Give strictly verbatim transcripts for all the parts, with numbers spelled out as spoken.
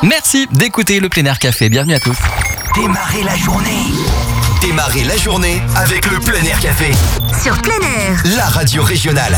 Merci d'écouter le Plein Air Café. Bienvenue à tous. Démarrez la journée. Démarrez la journée avec le Plein Air Café. Sur Plein Air. La radio régionale.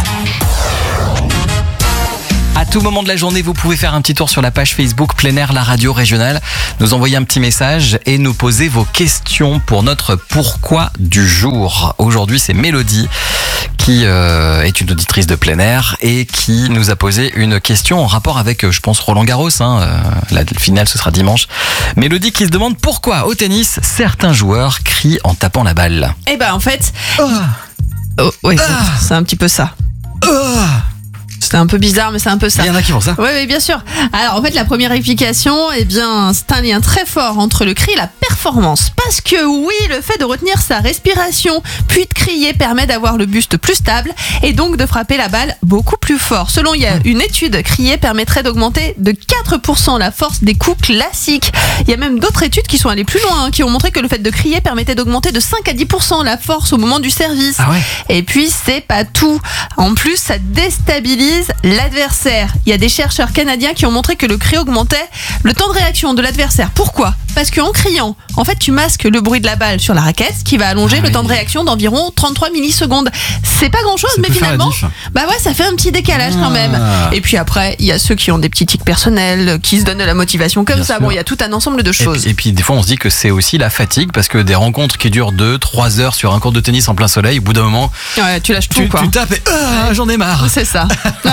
À tout moment de la journée, vous pouvez faire un petit tour sur la page Facebook Plein Air, la radio régionale, nous envoyer un petit message et nous poser vos questions pour notre pourquoi du jour. Aujourd'hui, c'est Mélodie qui euh, est une auditrice de Plein Air et qui nous a posé une question en rapport avec, je pense, Roland Garros. Hein, euh, la finale, ce sera dimanche. Mélodie qui se demande pourquoi au tennis, certains joueurs crient en tapant la balle. Eh ben en fait, Oh, oh, oui, Ah. c'est un petit peu ça. oh. C'est un peu bizarre, mais c'est un peu ça. Il y en a qui font ça. Oui, oui, bien sûr. Alors, en fait, la première explication, eh bien, c'est un lien très fort entre le cri et la performance. Parce que oui, le fait de retenir sa respiration, puis de crier, permet d'avoir le buste plus stable et donc de frapper la balle beaucoup plus fort. Selon il y a une étude, crier permettrait d'augmenter de quatre pour cent la force des coups classiques. Il y a même d'autres études qui sont allées plus loin, hein, qui ont montré que le fait de crier permettait d'augmenter de cinq à dix pour cent la force au moment du service. Ah ouais. Et puis, c'est pas tout. En plus, ça déstabilise l'adversaire. Il y a des chercheurs canadiens qui ont montré que le cri augmentait le temps de réaction de l'adversaire. Pourquoi ? Parce qu'en criant, en fait, tu masques le bruit de la balle sur la raquette, ce qui va allonger Ah le oui. temps de réaction d'environ trente-trois millisecondes. C'est pas grand-chose, Ça mais peut faire la finalement, diff. bah ouais, ça fait un petit décalage quand même. Ah. Et puis après, il y a ceux qui ont des petits tics personnels, qui se donnent de la motivation comme Bien ça. sûr. Bon, il y a tout un ensemble de Et choses. puis, et puis des fois on se dit que c'est aussi la fatigue parce que des rencontres qui durent deux trois heures sur un court de tennis en plein soleil, au bout d'un moment Ouais, tu lâches tout, tu, quoi. tu tapes et ah, j'en ai marre. C'est ça.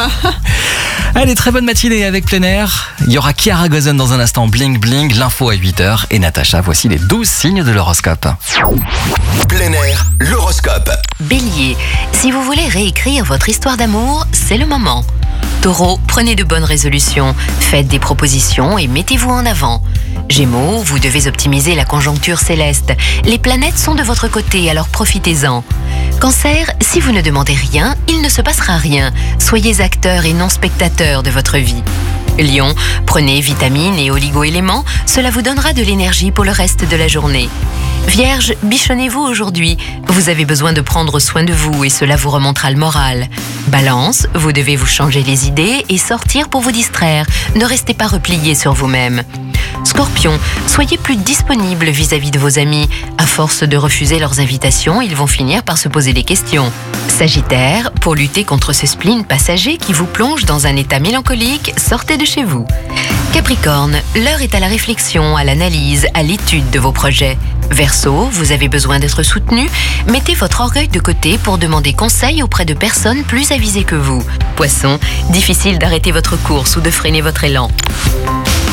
Allez, très bonne matinée avec Plein Air. Il y aura Chiara Gozen dans un instant, Bling Bling, l'info à huit heures et Natacha, voici les douze signes de l'horoscope. Plein Air, l'horoscope. Bélier, si vous voulez réécrire votre histoire d'amour, c'est le moment. Taureau, prenez de bonnes résolutions, faites des propositions et mettez-vous en avant. Gémeaux, vous devez optimiser la conjoncture céleste. Les planètes sont de votre côté, alors profitez-en. Cancer, si vous ne demandez rien, il ne se passera rien. Soyez acteur et non spectateur de votre vie. Lion, prenez vitamines et oligo-éléments, cela vous donnera de l'énergie pour le reste de la journée. Vierge, bichonnez-vous aujourd'hui. Vous avez besoin de prendre soin de vous et cela vous remontera le moral. Balance, vous devez vous changer les idées et sortir pour vous distraire. Ne restez pas replié sur vous-même. Scorpion, soyez plus disponible vis-à-vis de vos amis. À force de refuser leurs invitations, ils vont finir par se poser des questions. Sagittaire, pour lutter contre ce spleen passager qui vous plonge dans un état mélancolique, sortez de chez vous. Capricorne, l'heure est à la réflexion, à l'analyse, à l'étude de vos projets. Verseau, vous avez besoin d'être soutenu, mettez votre orgueil de côté pour demander conseil auprès de personnes plus avisées que vous. Poisson, difficile d'arrêter votre course ou de freiner votre élan.